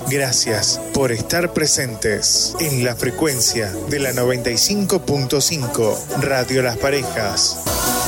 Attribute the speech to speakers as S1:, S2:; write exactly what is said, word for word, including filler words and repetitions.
S1: Gracias por estar presentes en la frecuencia de la noventa y cinco punto cinco Radio Las Parejas.